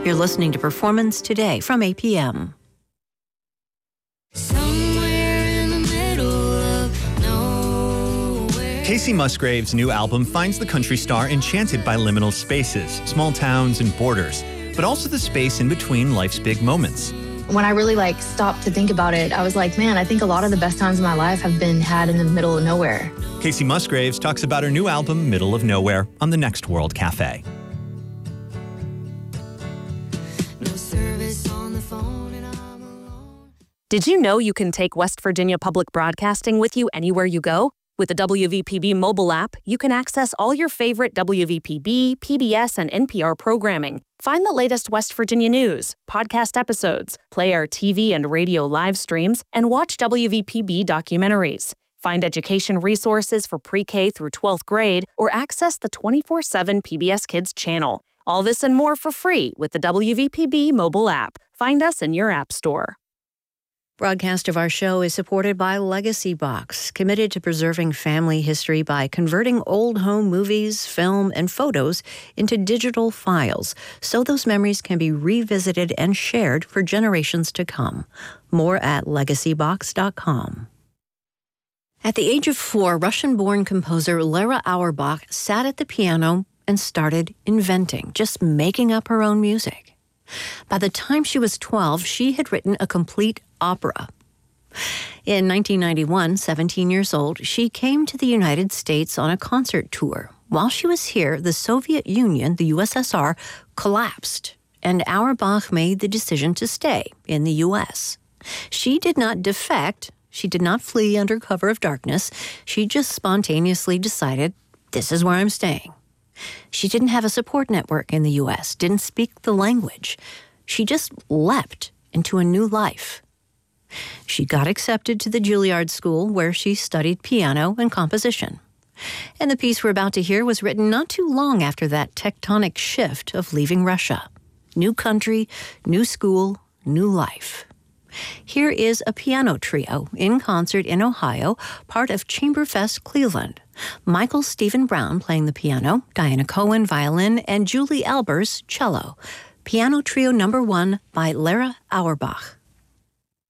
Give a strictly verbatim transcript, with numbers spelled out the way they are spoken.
You're listening to Performance Today from A P M. Somewhere in the middle of nowhere. Kacey Musgrave's new album finds the country star enchanted by liminal spaces, small towns and borders, but also the space in between life's big moments. When I really like stopped to think about it, I was like, man, I think a lot of the best times of my life have been had in the middle of nowhere. Kacey Musgraves talks about her new album, Middle of Nowhere, on the Next World Cafe. Did you know you can take West Virginia Public Broadcasting with you anywhere you go? With the W V P B mobile app, you can access all your favorite W V P B, P B S, and N P R programming. Find the latest West Virginia news, podcast episodes, play our T V and radio live streams, and watch W V P B documentaries. Find education resources for pre-K through twelfth grade, or access the twenty-four seven P B S Kids channel. All this and more for free with the W V P B mobile app. Find us in your app store. Broadcast of our show is supported by Legacy Box, committed to preserving family history by converting old home movies, film, and photos into digital files so those memories can be revisited and shared for generations to come. More at legacy box dot com. At the age of four, Russian-born composer Lera Auerbach sat at the piano and started inventing, just making up her own music. By the time she was twelve, she had written a complete opera. In nineteen ninety-one, seventeen years old, she came to the United States on a concert tour. While she was here, the Soviet Union, the U S S R, collapsed, and Auerbach made the decision to stay in the U S. She did not defect. She did not flee under cover of darkness. She just spontaneously decided, this is where I'm staying. She didn't have a support network in the U S, didn't speak the language. She just leapt into a new life. She got accepted to the Juilliard School, where she studied piano and composition. And the piece we're about to hear was written not too long after that tectonic shift of leaving Russia. New country, new school, new life. Here is a piano trio in concert in Ohio, part of Chamberfest Cleveland. Michael Stephen Brown playing the piano, Diana Cohen violin, and Julie Albers cello. Piano trio number one by Lera Auerbach.